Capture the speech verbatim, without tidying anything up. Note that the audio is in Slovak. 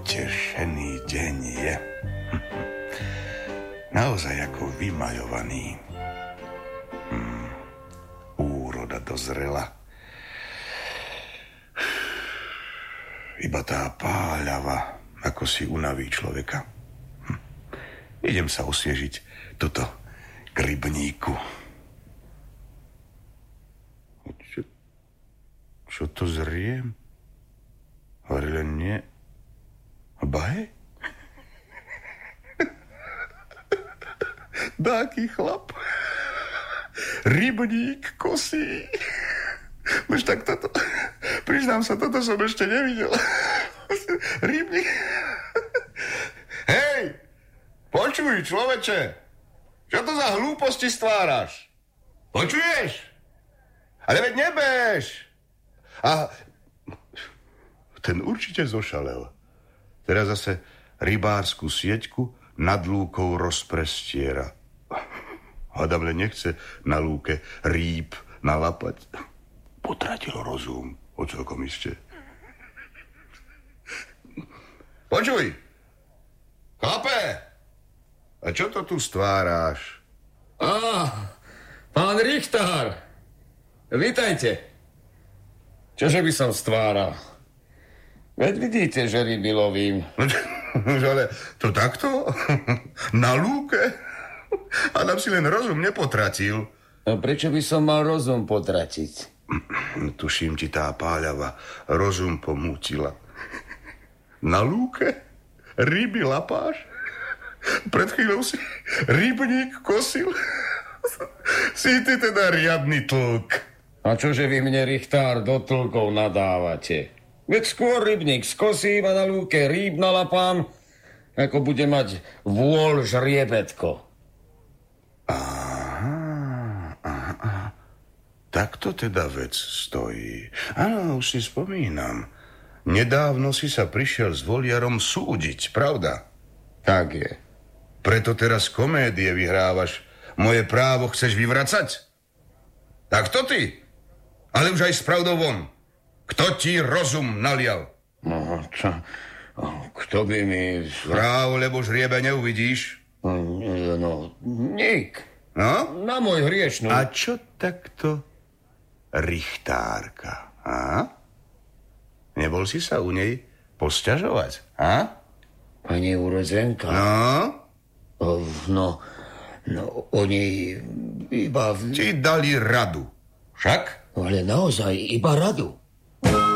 potešený deň je. Naozaj ako vymaľovaný. Hmm. Úroda dozrela. Iba tá páľava, ako si unaví človeka. Hm. Idem sa osviežiť toto k rybníku. Čo, čo to zriem? Hovorí len nie. Bahe? Dáky chlap. Rybník kosí. Už tak toto, priznám sa, toto som ešte nevidel. Rybník. Hej, počuj, človeče, čo to za hlúposti stváraš? Počuješ? Ale veď nebeš. A ten určite zošalel. Teraz zase rybársku sieťku nad lúkou rozprestiera. Hádam, len nechce na lúke rýb nalapať. Potratil rozum, o celkom iste. Počuj, chlape, a čo to tu stváráš? Á, pán Richtár, vítajte. Čože by som stváral? Veď vidíte, že ryby lovím. Ale to takto? Na lúke? Adam si len rozum nepotratil. A prečo by som mal rozum potratiť? Tuším, ti tá páľava rozum pomútila. Na lúke ryby lapáš? Pred chvíľou si rybník kosil? Si ty teda riadny tlk. A čože vy mne, Richtár, do tlkov nadávate? Veď skôr rybník skosím a na lúke rýb nalapám, ako bude mať vôľ žriebetko. Aha, aha, aha. Takto teda vec stojí. Áno, už si spomínam. Nedávno si sa prišiel s voliarom súdiť, pravda? Tak je. Preto teraz komédie vyhrávaš. Moje právo chceš vyvracať? Tak to ty. Ale už aj s pravdou von. Kto ti rozum nalial? No, čo? Kto by mi... Vráv, lebo žriebe neuvidíš. No, nik. No? Na môj hriešnú. A čo takto Richtárka, a? Nebol si sa u nej posťažovať, a? Pani urodzenka? No? O, no, no, oni iba... Ti dali radu, však? Ale naozaj iba radu.